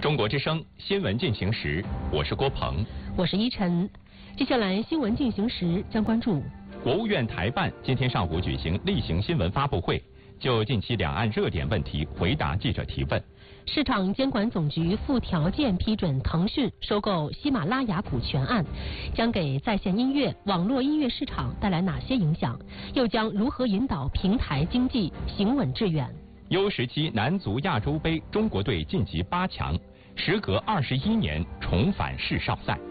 中国之声新闻进行时，我是郭鹏， 我是依晨。接下来新闻进行时将关注国务院台办今天上午举行例行新闻发布会，就近期两岸热点问题回答记者提问。 市场监管总局附条件批准腾讯收购喜马拉雅股权案，将给在线音乐、网络音乐市场带来哪些影响？又将如何引导平台经济行稳致远 ？U17男足亚洲杯中国队晋级8强，时隔21年重返世少赛。